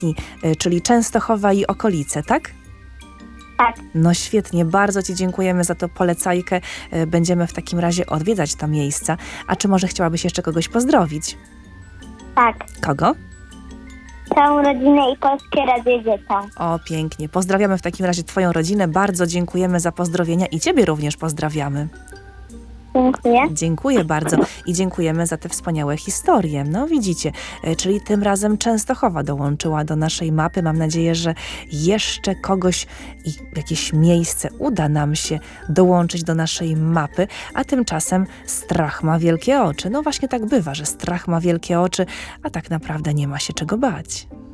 czyli Częstochowa i okolice, tak? Tak. No świetnie, bardzo Ci dziękujemy za tą polecajkę. Będziemy w takim razie odwiedzać te miejsca. A czy może chciałabyś jeszcze kogoś pozdrowić? Tak. Kogo? Całą rodzinę i Polskie Radio Dzieciom. O, pięknie. Pozdrawiamy w takim razie Twoją rodzinę. Bardzo dziękujemy za pozdrowienia i Ciebie również pozdrawiamy. Dziękuję. Dziękuję bardzo i dziękujemy za te wspaniałe historie. No widzicie, czyli tym razem Częstochowa dołączyła do naszej mapy. Mam nadzieję, że jeszcze kogoś i jakieś miejsce uda nam się dołączyć do naszej mapy, a tymczasem strach ma wielkie oczy. No właśnie tak bywa, że strach ma wielkie oczy, a tak naprawdę nie ma się czego bać.